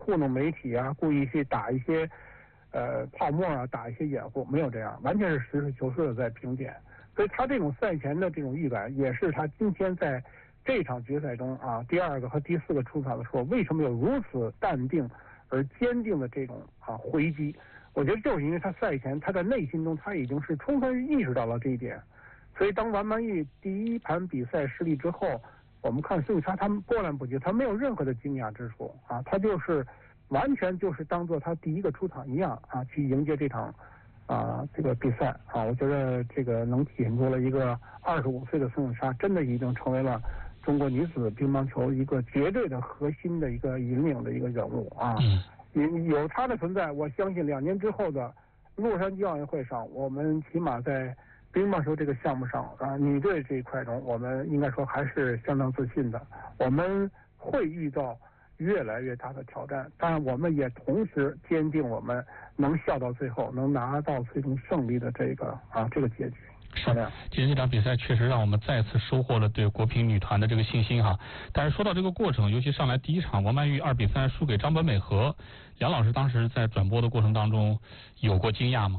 糊弄媒体啊，故意去打一些泡沫啊，打一些掩护，没有这样，完全是实事求是的在评点。所以他这种赛前的这种预感，也是他今天在这场决赛中啊第2个和第4个出场的时候，为什么有如此淡定而坚定的这种回击？我觉得就是因为他赛前他在内心中他已经是充分意识到了这一点，所以当王曼玉第1盘比赛失利之后，我们看孙颖莎他们波澜不惊，他没有任何的惊讶之处啊，他就是完全就是当做他第1个出场一样啊，去迎接这场这个比赛啊。我觉得这个能体现出了一个25岁的孙颖莎真的已经成为了中国女子乒乓球一个绝对的核心的一个引领的一个人物啊。有她的存在，我相信2年之后的洛杉矶奥运会上，我们起码在乒乓球这个项目上女队这一块中，我们应该说还是相当自信的。我们会遇到越来越大的挑战，当然我们也同时坚定我们能笑到最后，能拿到最终胜利的这个结局。 是的，其实这场比赛确实让我们再次收获了对国乒女团的这个信心哈。但是说到这个过程，尤其上来第1场王曼玉2比3输给张本美和，杨老师当时在转播的过程当中有过惊讶吗？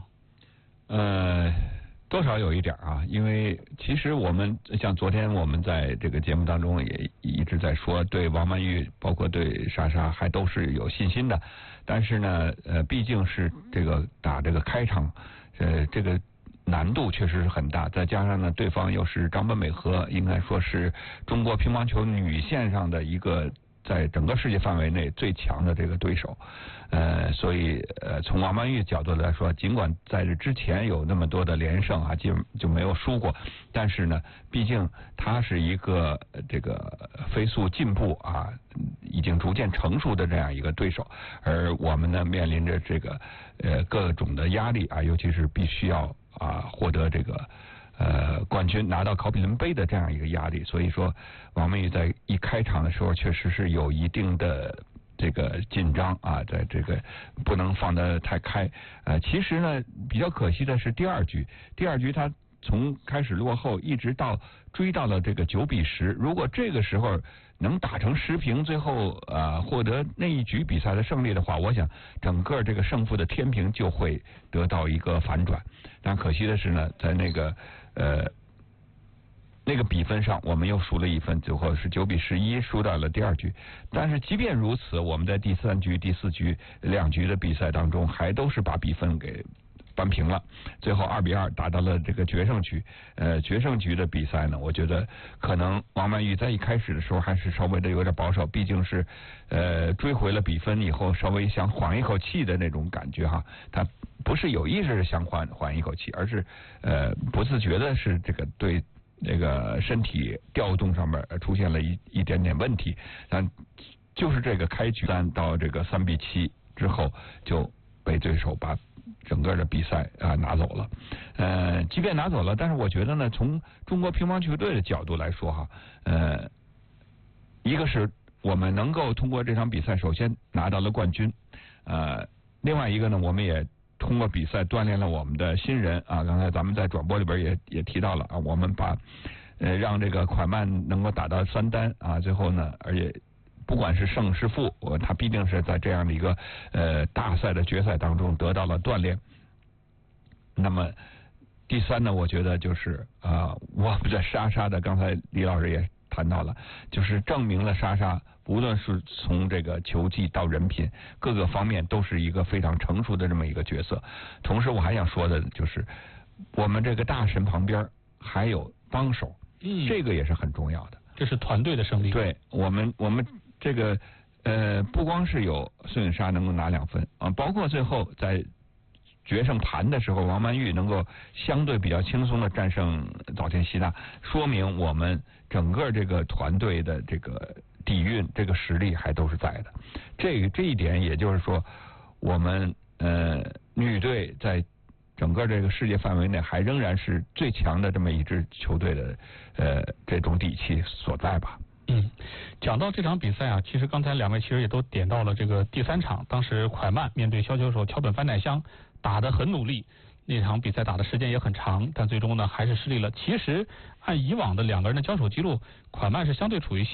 多少有一点啊，因为其实我们像昨天我们在这个节目当中也一直在说，对王曼玉包括对莎莎还都是有信心的，但是呢毕竟是这个打这个开场这个难度确实是很大，再加上呢对方又是张本美和，应该说是中国乒乓球女线上的一个在整个世界范围内最强的这个对手，所以从王曼玉角度来说，尽管在这之前有那么多的连胜啊，就没有输过，但是呢，毕竟她是一个这个飞速进步啊，已经逐渐成熟的这样一个对手，而我们呢面临着这个各种的压力啊，尤其是必须要获得这个冠军，拿到考比伦杯的这样一个压力，所以说王曼玉在一开场的时候确实是有一定的这个紧张啊，在这个不能放得太开。其实呢比较可惜的是第二局他从开始落后一直到追到了这个9比10，如果这个时候能打成10平，最后获得那一局比赛的胜利的话，我想整个这个胜负的天平就会得到一个反转。但可惜的是呢，在那个比分上我们又输了1分，最后是9比11输到了第2局。但是即便如此，我们在第3局第4局2局的比赛当中还都是把比分给扳平了，最后2比2打到了这个决胜局。决胜局的比赛呢，我觉得可能王曼玉在一开始的时候还是稍微的有点保守，毕竟是追回了比分以后稍微想缓一口气的那种感觉哈。他不是有意识想缓一口气，而是不自觉的是这个对这个身体调动上面出现了一点点问题。但就是这个开局到这个3比7之后就被对手把整个的比赛拿走了。即便拿走了，但是我觉得呢，从中国乒乓球队的角度来说哈，一个是我们能够通过这场比赛首先拿到了冠军，另外一个呢，我们也通过比赛锻炼了我们的新人啊。刚才咱们在转播里边也提到了啊，我们把让这个蒯曼能够打到3单啊，最后呢，而且不管是胜是负，他必定是在这样的一个大赛的决赛当中得到了锻炼。那么第3呢，我觉得就是我们的莎莎的，刚才李老师也谈到了，就是证明了莎莎无论是从这个球技到人品各个方面都是一个非常成熟的这么一个角色。同时我还想说的就是我们这个大神旁边还有帮手，这个也是很重要的， 这是团队的胜利。 对，我们这个不光是有孙颖莎能够拿2分啊，包括最后在决胜盘的时候，王曼玉能够相对比较轻松的战胜早田希娜，说明我们整个这个团队的这个底蕴、这个实力还都是在的。这一点，也就是说，我们女队在整个这个世界范围内还仍然是最强的这么一支球队的这种底气所在吧。 讲到这场比赛啊，其实刚才2位其实也都点到了这个第3场，当时蒯曼面对削球手桥本帆乃香打得很努力，那场比赛打的时间也很长，但最终呢还是失利了。其实按以往的2个人的交手记录，蒯曼是相对处于